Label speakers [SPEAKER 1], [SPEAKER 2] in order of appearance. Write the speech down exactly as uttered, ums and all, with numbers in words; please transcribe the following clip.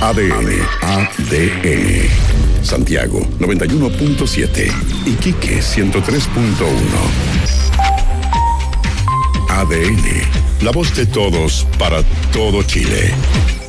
[SPEAKER 1] A D N, A D N. Santiago, noventa y uno punto siete. Iquique, ciento tres punto uno. A D N, la voz de todos para todo Chile.